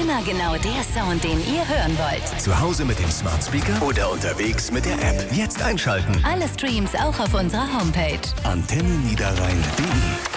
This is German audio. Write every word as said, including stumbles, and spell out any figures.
Immer genau der Sound, den ihr hören wollt. Zu Hause mit dem Smart Speaker oder unterwegs mit der App. Jetzt einschalten. Alle Streams auch auf unserer Homepage. Antenne Niederrhein punkt de